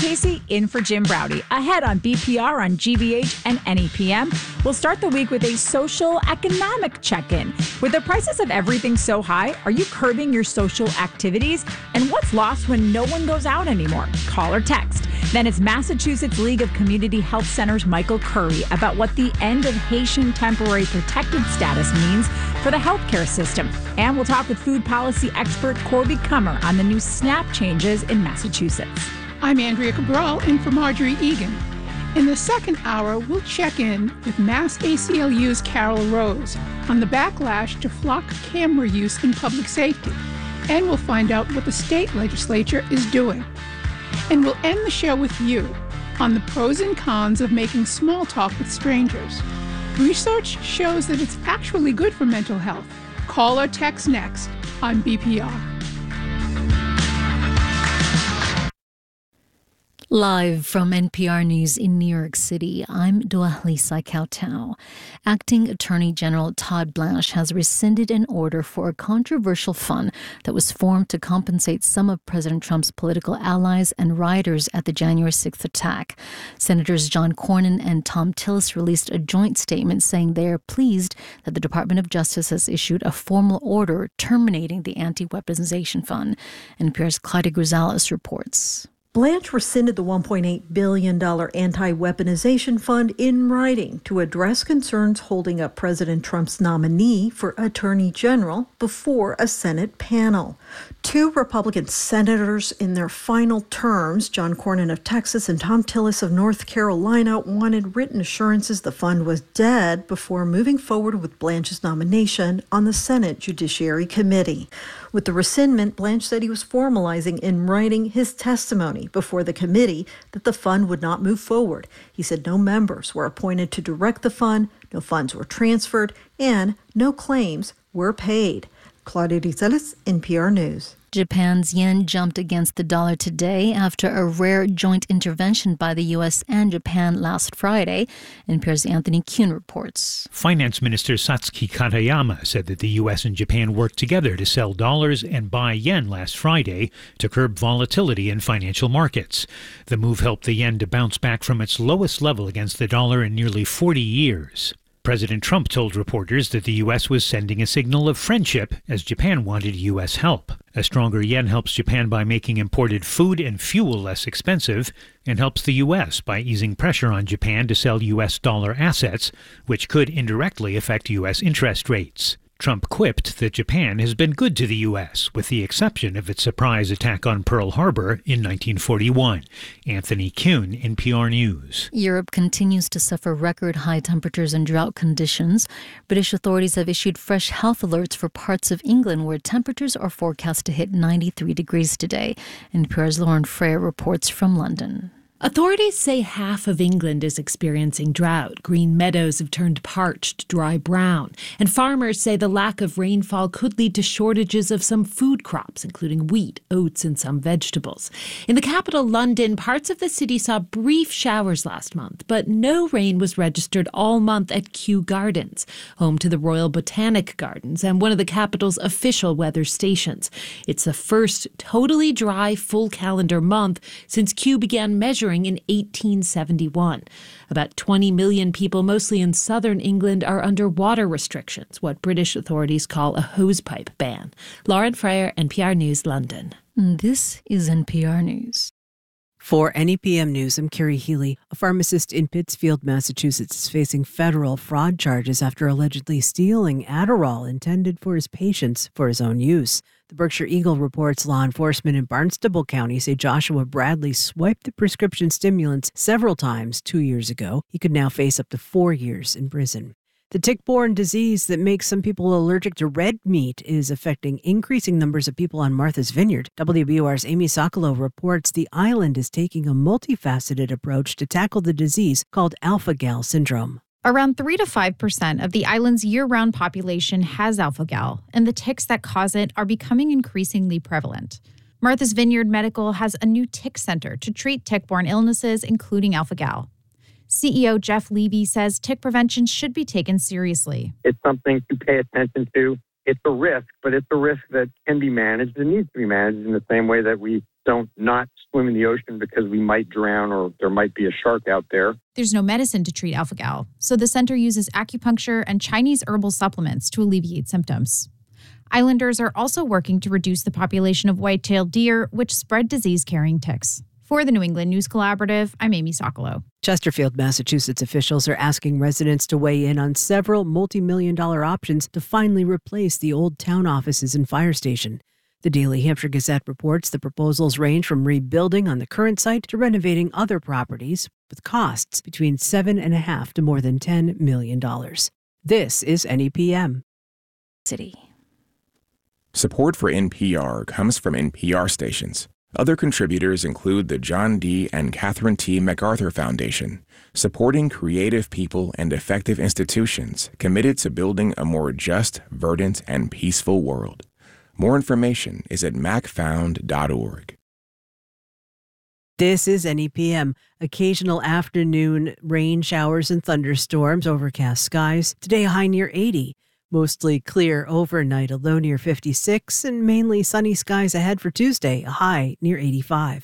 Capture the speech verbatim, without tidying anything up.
Casey in for Jim Browdy. Ahead on B P R on G B H and N E P M. We'll start the week with a social economic check-in. With the prices of everything so high, are you curbing your social activities? And what's lost when no one goes out anymore? Call or text. Then it's Massachusetts League of Community Health Centers' Michael Curry about what the end of Haitian temporary protected status means for the healthcare system. And we'll talk with food policy expert Corby Kummer on the new SNAP changes in Massachusetts. I'm Andrea Cabral in for Marjorie Egan. In the second hour, we'll check in with Mass A C L U's Carol Rose on the backlash to flock camera use in public safety. And we'll find out what the state legislature is doing. And we'll end the show with you on the pros and cons of making small talk with strangers. Research shows that it's actually good for mental health. Call or text next on B P R. Live from N P R News in New York City, I'm Dualisa Kautau. Acting Attorney General Todd Blanche has rescinded an order for a controversial fund that was formed to compensate some of President Trump's political allies and rioters at the January sixth attack. Senators John Cornyn and Thom Tillis released a joint statement saying they are pleased that the Department of Justice has issued a formal order terminating the anti-weaponization fund. N P R's Claudia Grisales reports. Blanche rescinded the one point eight billion dollars anti-weaponization fund in writing to address concerns holding up President Trump's nominee for Attorney General before a Senate panel. Two Republican senators in their final terms, John Cornyn of Texas and Thom Tillis of North Carolina, wanted written assurances the fund was dead before moving forward with Blanche's nomination on the Senate Judiciary Committee. With the rescindment, Blanche said he was formalizing in writing his testimony before the committee that the fund would not move forward. He said no members were appointed to direct the fund, no funds were transferred, and no claims were paid. Claudia Grisales, N P R News. Japan's yen jumped against the dollar today after a rare joint intervention by the U S and Japan last Friday. N P R's Anthony Kuhn reports. Finance Minister Satsuki Katayama said that the U S and Japan worked together to sell dollars and buy yen last Friday to curb volatility in financial markets. The move helped the yen to bounce back from its lowest level against the dollar in nearly forty years. President Trump told reporters that the U S was sending a signal of friendship as Japan wanted U S help. A stronger yen helps Japan by making imported food and fuel less expensive and helps the U S by easing pressure on Japan to sell U S dollar assets, which could indirectly affect U S interest rates. Trump quipped that Japan has been good to the U S, with the exception of its surprise attack on Pearl Harbor in nineteen forty-one. Anthony Kuhn, N P R News. Europe continues to suffer record high temperatures and drought conditions. British authorities have issued fresh health alerts for parts of England where temperatures are forecast to hit ninety-three degrees today. N P R's Lauren Freyer reports from London. Authorities say half of England is experiencing drought. Green meadows have turned parched, dry brown. And farmers say the lack of rainfall could lead to shortages of some food crops, including wheat, oats, and some vegetables. In the capital, London, parts of the city saw brief showers last month, but no rain was registered all month at Kew Gardens, home to the Royal Botanic Gardens and one of the capital's official weather stations. It's the first totally dry full calendar month since Kew began measuring in eighteen seventy-one. About twenty million people, mostly in southern England, are under water restrictions, what British authorities call a hosepipe ban. Lauren Freyer, N P R News, London. This is N P R News. For N E P M News, I'm Carrie Healy. A pharmacist in Pittsfield, Massachusetts is facing federal fraud charges after allegedly stealing Adderall intended for his patients for his own use. The Berkshire Eagle reports law enforcement in Barnstable County say Joshua Bradley swiped the prescription stimulants several times two years ago. He could now face up to four years in prison. The tick-borne disease that makes some people allergic to red meat is affecting increasing numbers of people on Martha's Vineyard. W B U R's Amy Sokolow reports the island is taking a multifaceted approach to tackle the disease called alpha-gal syndrome. Around three to five percent of the island's year-round population has alpha-gal, and the ticks that cause it are becoming increasingly prevalent. Martha's Vineyard Medical has a new tick center to treat tick-borne illnesses, including alpha-gal. C E O Jeff Levy says tick prevention should be taken seriously. It's something to pay attention to. It's a risk, but it's a risk that can be managed and needs to be managed in the same way that we don't not swim in the ocean because we might drown or there might be a shark out there. There's no medicine to treat alpha-gal, so the center uses acupuncture and Chinese herbal supplements to alleviate symptoms. Islanders are also working to reduce the population of white-tailed deer, which spread disease-carrying ticks. For the New England News Collaborative, I'm Amy Sokolow. Chesterfield, Massachusetts officials are asking residents to weigh in on several multi-million dollar options to finally replace the old town offices and fire station. The Daily Hampshire Gazette reports the proposals range from rebuilding on the current site to renovating other properties, with costs between seven and a half to more than ten million dollars. This is N E P M. City. Support for N P R comes from N P R stations. Other contributors include the John D. and Catherine T. MacArthur Foundation, supporting creative people and effective institutions committed to building a more just, verdant, and peaceful world. More information is at mac found dot org. This is N E P M. Occasional afternoon rain showers and thunderstorms, overcast skies. Today a high near eighty. Mostly clear overnight, a low near fifty-six, and mainly sunny skies ahead for Tuesday, a high near eighty-five.